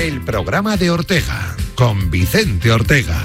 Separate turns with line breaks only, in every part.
El programa de Ortega, con Vicente Ortega.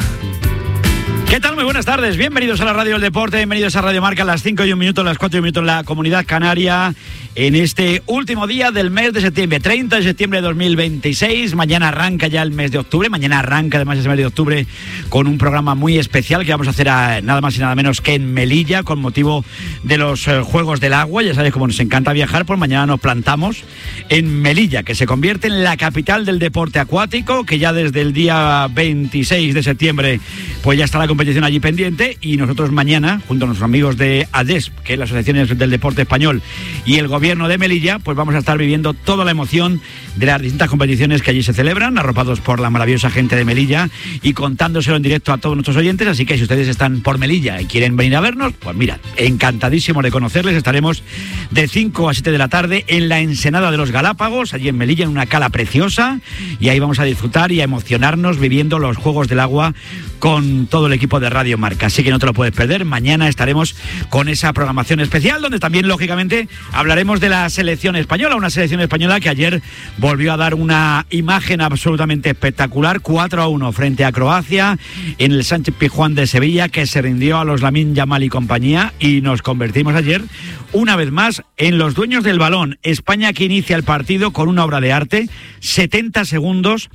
¿Qué tal? Muy buenas tardes. Bienvenidos a la Radio del Deporte, bienvenidos a Radio Marca a las 5 y 1 minuto, a las 4 y 1 minuto en la Comunidad Canaria, en este último día del mes de septiembre, 30 de septiembre de 2026. Mañana arranca ya el mes de octubre, mañana arranca además ese mes de octubre con un programa muy especial que vamos a hacer nada más y nada menos que en Melilla, con motivo de los Juegos del Agua. Ya sabéis, como nos encanta viajar, pues mañana nos plantamos en Melilla, que se convierte en la capital del deporte acuático, que ya desde el día 26 de septiembre pues ya está la competición allí pendiente, y nosotros mañana, junto a nuestros amigos de ADESP, que es la Asociación del Deporte Español, y el gobierno de Melilla, pues vamos a estar viviendo toda la emoción de las distintas competiciones que allí se celebran, arropados por la maravillosa gente de Melilla y contándoselo en directo a todos nuestros oyentes. Así que si ustedes están por Melilla y quieren venir a vernos, pues mira, encantadísimos de conocerles. Estaremos de 5 a 7 de la tarde en la Ensenada de los Galápagos, allí en Melilla, en una cala preciosa, y ahí vamos a disfrutar y a emocionarnos viviendo los Juegos del Agua con todo el equipo de Radio Marca. Así que no te lo puedes perder. Mañana estaremos con esa programación especial, donde también, lógicamente, hablaremos de la selección española, una selección española que ayer volvió a dar una imagen absolutamente espectacular, 4-1 frente a Croacia, en el Sánchez Pizjuán de Sevilla, que se rindió a los Lamine Yamal y compañía, y nos convertimos ayer, una vez más, en los dueños del balón. España, que inicia el partido con una obra de arte, 70 segundos,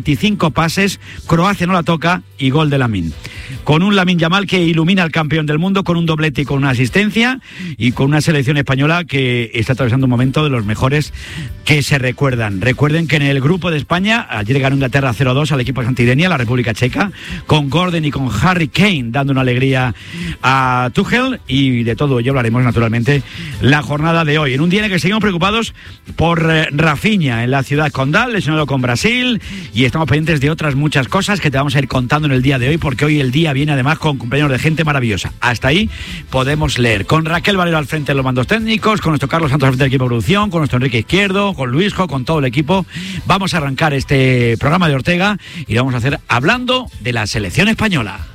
25 pases, Croacia no la toca y gol de Lamine. Con un Lamine Yamal que ilumina al campeón del mundo con un doblete y con una asistencia, y con una selección española que está atravesando un momento de los mejores que se recuerdan. Recuerden que en el grupo de España, ayer ganó Inglaterra 0-2 al equipo santidenia, la República Checa, con Gordon y con Harry Kane dando una alegría a Tuchel, y de todo ello hablaremos naturalmente la jornada de hoy, en un día en el que seguimos preocupados por Rafinha en la ciudad condal, lesionado con Brasil, y estamos pendientes de otras muchas cosas que te vamos a ir contando en el día de hoy, porque hoy el día viene además con cumpleaños de gente maravillosa. Hasta ahí podemos leer, con Raquel Valero al frente de los mandos técnicos, con nuestro Carlos Santos al frente del equipo de producción, con nuestro Enrique Izquierdo, con Luisjo, con todo el equipo. Vamos a arrancar este programa de Ortega y lo vamos a hacer hablando de la selección española.